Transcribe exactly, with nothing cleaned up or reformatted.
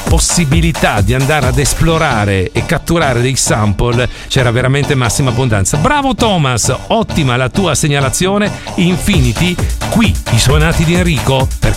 possibilità di andare ad esplorare e catturare dei sample c'era veramente massima abbondanza. Bravo Thomas, ottima la tua segnalazione. Infinity, qui i suonati di Enrico per